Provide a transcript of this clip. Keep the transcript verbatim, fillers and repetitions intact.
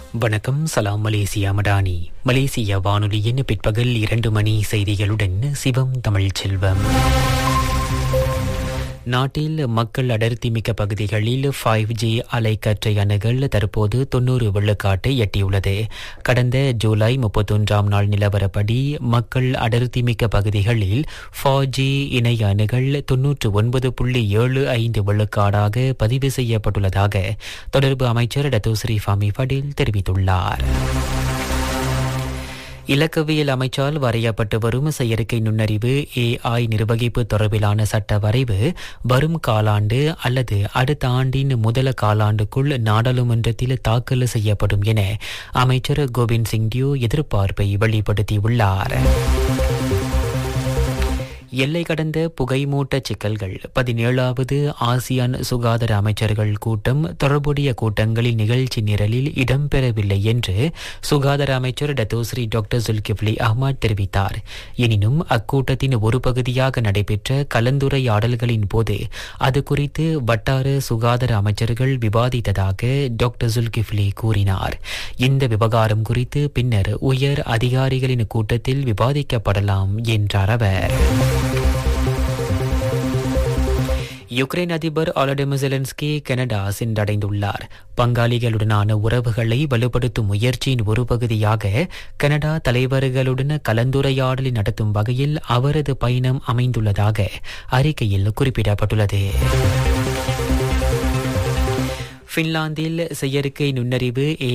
வணக்கம். சலாம் மலேசியா மடானி. மலேசிய வானொலியின் பிற்பகல் இரண்டு மணி செய்திகளுடன் சிவம் தமிழ் செல்வம். நாட்டில் மக்கள் அடர்த்தி மிக்க பகுதிகளில் ஃபைவ் ஜி அலைக்கற்றை அணுகல் தற்போது தொன்னூறு விழுக்காட்டை எட்டியுள்ளது. கடந்த ஜூலை முப்பத்தொன்றாம் நாள் நிலவரப்படி மக்கள் அடர்த்தி மிக்க பகுதிகளில் ஃபோர் ஜி இணைய அணுகல் தொன்னூற்று ஒன்பது புள்ளி ஏழு ஐந்து விழுக்காடாக பதிவு செய்யப்பட்டுள்ளதாக தொடர்பு அமைச்சர் டத்தோஸ்ரீ ஃபாமி ஃபடில் தெரிவித்துள்ளார். இலக்கவியல் அமைச்சால் வரையப்பட்டு வரும் செயற்கை நுண்ணறிவு ஏஐ நிர்வகிப்பு தொடர்பிலான சட்ட வரைவு வரும் காலாண்டு அல்லது அடுத்த ஆண்டின் முதல காலாண்டுக்குள் நாடாளுமன்றத்தில் தாக்கல் செய்யப்படும் என அமைச்சர் கோவிந்த் சிங் டியூ எதிர்பார்ப்பை வெளிப்படுத்தியுள்ளார். எல்லை கடந்த புகைமூட்ட சிக்கல்கள் பதினேழாவது ஆசியான் சுகாதார அமைச்சர்கள் கூட்டம் தொடர்புடைய கூட்டங்களில் நிகழ்ச்சி நிரலில் இடம்பெறவில்லை என்று சுகாதார அமைச்சர் டத்தோஸ்ரீ டாக்டர் ஜுல்கிஃப்லி அஹ்மத் தெரிவித்தார். எனினும் அக்கூட்டத்தின் ஒரு பகுதியாக நடைபெற்ற கலந்துரையாடல்களின் போது அது குறித்து வட்டார சுகாதார அமைச்சர்கள் விவாதித்ததாக டாக்டர் ஜுல்கிஃப்லி கூறினார். இந்த விவகாரம் குறித்து பின்னர் உயர் அதிகாரிகளின் கூட்டத்தில் விவாதிக்கப்படலாம் என்றார் அவர். யுக்ரைன் அதிபர் வாலடிமிர் ஜெலன்ஸ்கி கனடா சென்றடைந்துள்ளார். பங்காளிகளுடனான உறவுகளை வலுப்படுத்தும் முயற்சியின் ஒரு பகுதியாக கனடா தலைவர்களுடன் கலந்துரையாடலை நடத்தும் வகையில் அவரது பயணம் அமைந்துள்ளதாக அறிக்கையில் குறிப்பிடப்பட்டுள்ளது. பின்லாந்தில் செயற்கை நுண்ணறிவு